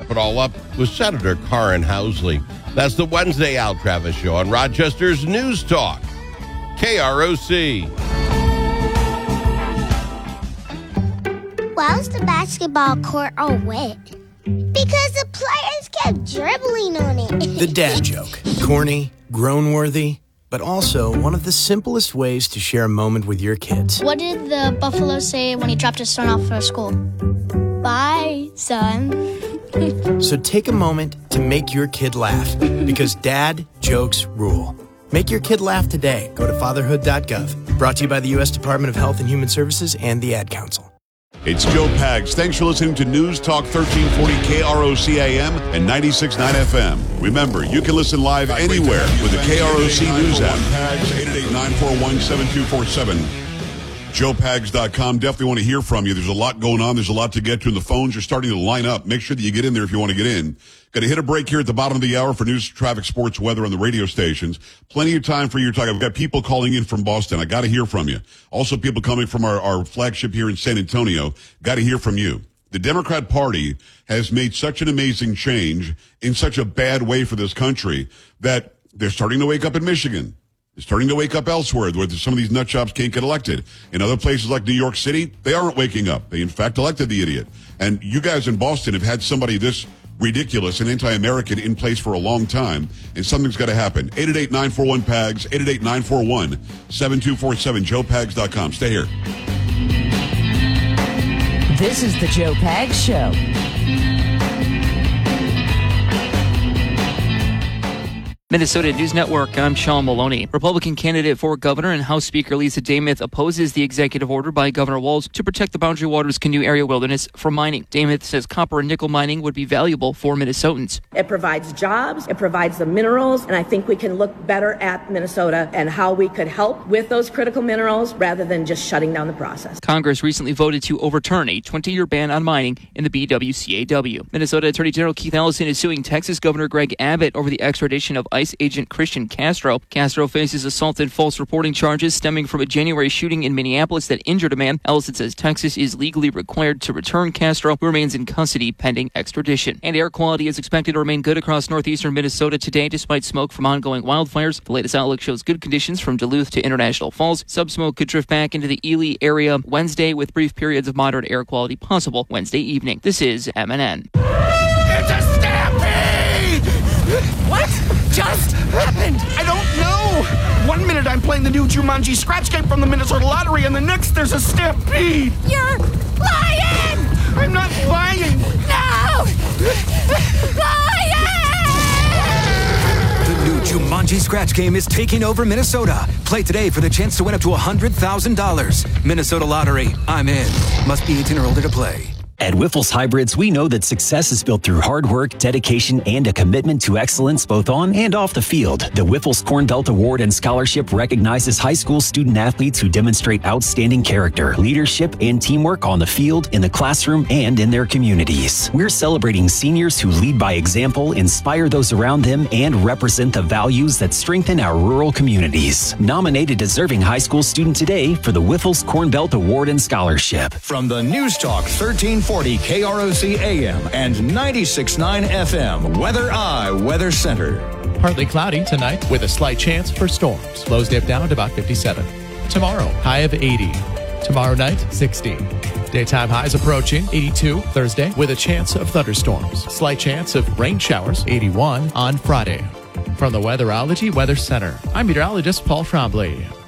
wrap it all up with Senator Karin Housley. That's the Wednesday Al Travis Show on Rochester's News Talk, KROC. Why was the basketball court all wet? Because the players kept dribbling on it. The dad joke. Corny, groan-worthy, but also one of the simplest ways to share a moment with your kids. What did the buffalo say when he dropped his son off for school? Bye, son. So take a moment to make your kid laugh, because dad jokes rule. Make your kid laugh today. Go to fatherhood.gov. Brought to you by the U.S. Department of Health and Human Services and the Ad Council. It's Joe Pags. Thanks for listening to News Talk 1340 KROC AM and 96.9 FM. Remember, you can listen live anywhere with the KROC News app. 888-941-7247. JoePags.com. Definitely want to hear from you. There's a lot going on. There's a lot to get to, and the phones are starting to line up. Make sure that you get in there if you want to get in. Got to hit a break here at the bottom of the hour for news, traffic, sports, weather on the radio stations. Plenty of time for your talk. I've got people calling in from Boston. I got to hear from you. Also, people coming from our flagship here in San Antonio. Got to hear from you. The Democrat Party has made such an amazing change in such a bad way for this country that they're starting to wake up in Michigan. They're starting to wake up elsewhere where some of these nut jobs can't get elected. In other places like New York City, they aren't waking up. They, in fact, elected the idiot. And you guys in Boston have had somebody this ridiculous and anti-American in place for a long time, and something's got to happen. 888-941-PAGS, 888-941-7247, joepags.com. Stay here. This is the Joe Pags Show. Minnesota News Network, I'm Sean Maloney. Republican candidate for governor and House Speaker Lisa Dameth opposes the executive order by Governor Walz to protect the Boundary Waters Canoe Area wilderness from mining. Dameth says copper and nickel mining would be valuable for Minnesotans. It provides jobs, it provides the minerals, and I think we can look better at Minnesota and how we could help with those critical minerals rather than just shutting down the process. Congress recently voted to overturn a 20-year ban on mining in the BWCAW. Minnesota Attorney General Keith Ellison is suing Texas Governor Greg Abbott over the extradition of ICE agent Christian Castro. Castro faces assault and false reporting charges stemming from a January shooting in Minneapolis that injured a man. Ellison says Texas is legally required to return Castro, who remains in custody pending extradition. And air quality is expected to remain good across northeastern Minnesota today, despite smoke from ongoing wildfires. The latest outlook shows good conditions from Duluth to International Falls. Subsmoke could drift back into the Ely area Wednesday, with brief periods of moderate air quality possible Wednesday evening. This is MNN. It's a stampede! What just happened? I don't know. 1 minute I'm playing the new Jumanji scratch game from the Minnesota Lottery, and the next there's a stampede. You're lying! I'm not lying. No! The new Jumanji scratch game is taking over Minnesota. Play today for the chance to win up to $100,000. Minnesota Lottery. I'm in. Must be 18 or older to play. At Wyffels Hybrids, we know that success is built through hard work, dedication, and a commitment to excellence both on and off the field. The Wyffels Corn Belt Award and Scholarship recognizes high school student-athletes who demonstrate outstanding character, leadership, and teamwork on the field, in the classroom, and in their communities. We're celebrating seniors who lead by example, inspire those around them, and represent the values that strengthen our rural communities. Nominate a deserving high school student today for the Wyffels Corn Belt Award and Scholarship. From the News Talk 1340 KROC AM and 96.9 FM, Weather Center. Partly cloudy tonight with a slight chance for storms. Lows dip down to about 57. Tomorrow, high of 80. Tomorrow night, 60. Daytime highs approaching 82 Thursday with a chance of thunderstorms. Slight chance of rain showers, 81 on Friday. From the Weatherology Weather Center, I'm meteorologist Paul Trombley.